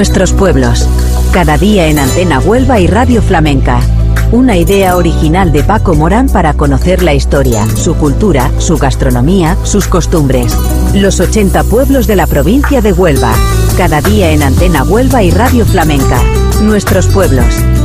Nuestros pueblos. Cada día en Antena Huelva y Radio Flamenca. Una idea original de Paco Morán para conocer la historia, su cultura, su gastronomía, sus costumbres. Los 80 pueblos de la provincia de Huelva. Cada día en Antena Huelva y Radio Flamenca. Nuestros pueblos.